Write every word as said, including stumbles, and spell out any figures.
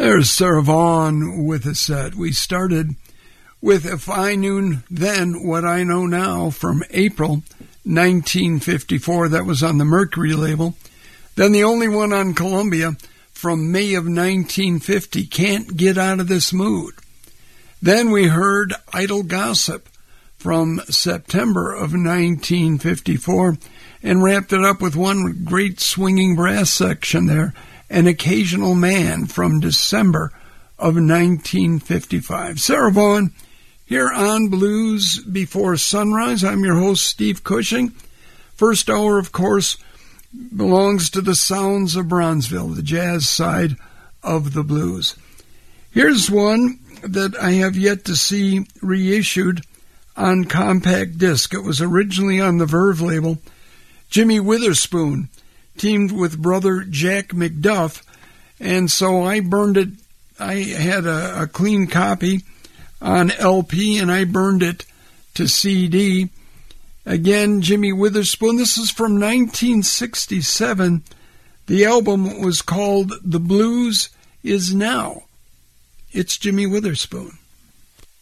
There's Sarah Vaughan with a set. We started with If I Knew Then What I Know Now from April nineteen fifty-four. That was on the Mercury label. Then the only one on Columbia from May of nineteen fifty, Can't Get Out of This Mood. Then we heard Idle Gossip from September of nineteen fifty-four and wrapped it up with one great swinging brass section there, An Occasional Man from December of nineteen fifty-five. Sarah Vaughan here on Blues Before Sunrise. I'm your host, Steve Cushing. First hour, of course, belongs to the sounds of Bronzeville, the jazz side of the blues. Here's one that I have yet to see reissued on compact disc. It was originally on the Verve label. Jimmy Witherspoon teamed with brother Jack McDuff, and so I burned it. I had a, a clean copy on L P, and I burned it to C D. Again, Jimmy Witherspoon. This is from nineteen sixty-seven. The album was called The Blues Is Now. It's Jimmy Witherspoon.